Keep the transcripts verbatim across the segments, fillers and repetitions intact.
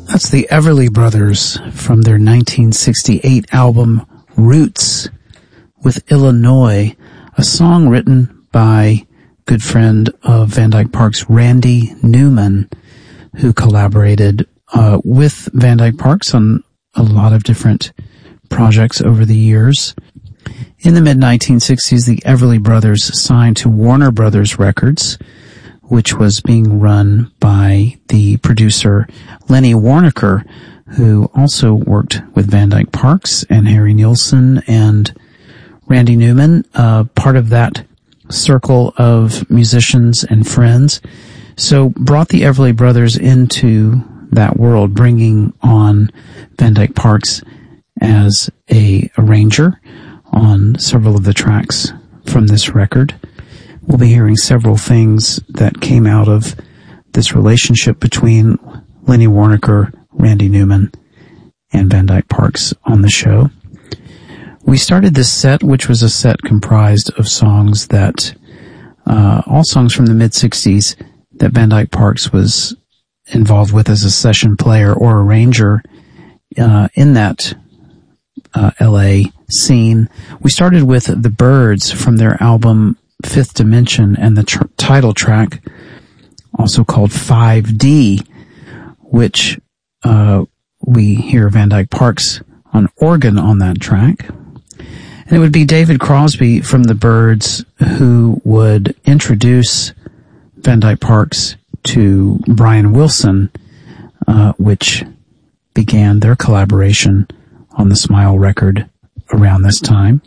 That's the Everly Brothers from their nineteen sixty-eight album Roots with Illinois, a song written by good friend of Van Dyke Parks, Randy Newman, who collaborated uh, with Van Dyke Parks on a lot of different projects over the years. In the mid nineteen sixties, the Everly Brothers signed to Warner Brothers Records, which was being run by the producer Lenny Waronker, who also worked with Van Dyke Parks and Harry Nilsson and Randy Newman, uh, part of that circle of musicians and friends. So brought the Everly Brothers into that world, bringing on Van Dyke Parks as a arranger on several of the tracks from this record. We'll be hearing several things that came out of this relationship between Lenny Waronker, Randy Newman, and Van Dyke Parks on the show. We started this set, which was a set comprised of songs that, uh, all songs from the mid-sixties that Van Dyke Parks was involved with as a session player or arranger, uh, in that, uh, L A scene. We started with The Byrds from their album Fifth Dimension and the tr- title track, also called five D, which uh we hear Van Dyke Parks on organ on that track. And it would be David Crosby from the Byrds who would introduce Van Dyke Parks to Brian Wilson, uh which began their collaboration on the Smile record around this time.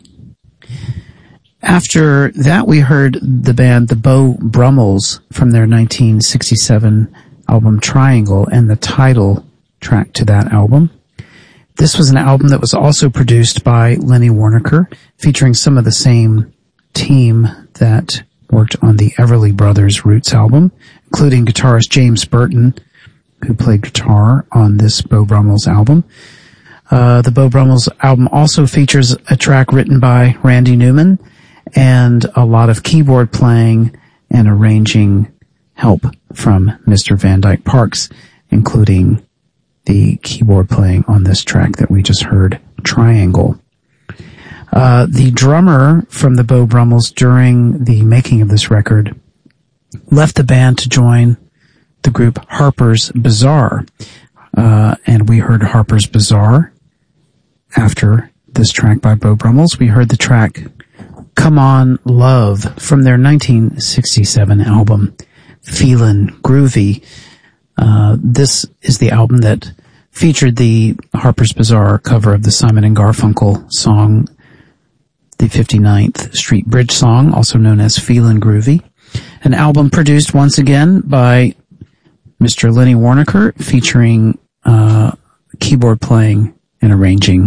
After that, we heard the band The Beau Brummels from their nineteen sixty-seven album Triangle and the title track to that album. This was an album that was also produced by Lenny Waronker, featuring some of the same team that worked on the Everly Brothers Roots album, including guitarist James Burton, who played guitar on this Beau Brummels album. Uh, the Beau Brummels album also features a track written by Randy Newman, and a lot of keyboard playing and arranging help from Mister Van Dyke Parks, including the keyboard playing on this track that we just heard, Triangle. Uh, the drummer from the Beau Brummels during the making of this record left the band to join the group Harper's Bazaar, uh, and we heard Harper's Bazaar after this track by Beau Brummels. We heard the track Come On Love from their nineteen sixty-seven album Feelin' Groovy. Uh, this is the album that featured the Harper's Bazaar cover of the Simon and Garfunkel song, the fifty-ninth Street Bridge song, also known as Feelin' Groovy. An album produced once again by Mister Lenny Waronker, featuring uh, keyboard playing and arranging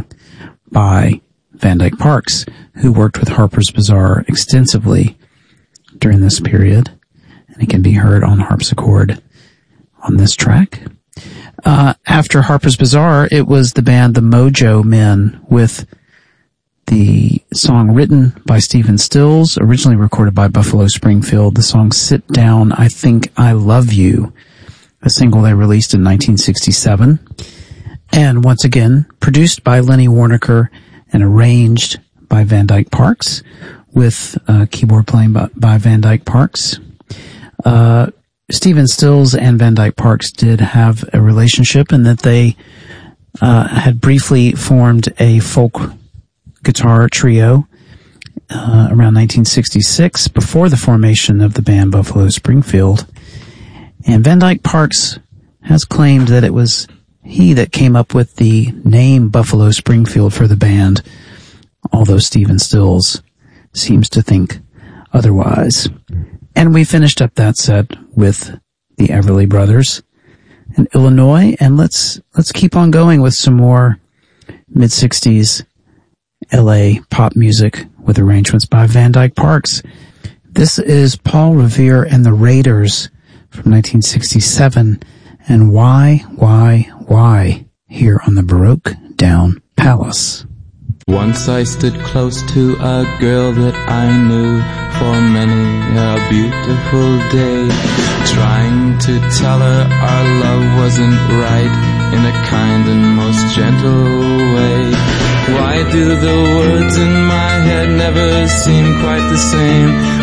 by Van Dyke Parks, who worked with Harper's Bazaar extensively during this period, and it can be heard on harpsichord on this track. Uh, after Harper's Bazaar, it was the band The Mojo Men with the song written by Stephen Stills, originally recorded by Buffalo Springfield, the song Sit Down, I Think I Love You, a single they released in nineteen sixty-seven. And once again, produced by Lenny Waronker and arranged by Van Dyke Parks, with uh, keyboard playing by, by Van Dyke Parks. Uh, Stephen Stills and Van Dyke Parks did have a relationship in that they uh, had briefly formed a folk guitar trio uh, around nineteen sixty-six, before the formation of the band Buffalo Springfield. And Van Dyke Parks has claimed that it was he that came up with the name Buffalo Springfield for the band, although Stephen Stills seems to think otherwise. And we finished up that set with the Everly Brothers in Illinois, and let's let's keep on going with some more mid-sixties L A pop music with arrangements by Van Dyke Parks. This is Paul Revere and the Raiders from nineteen sixty-seven, and Why, Why, Why, here on the Baroque Down Palace. Once I stood close to a girl that I knew for many a beautiful day, trying to tell her our love wasn't right in a kind and most gentle way. Why do the words in my head never seem quite the same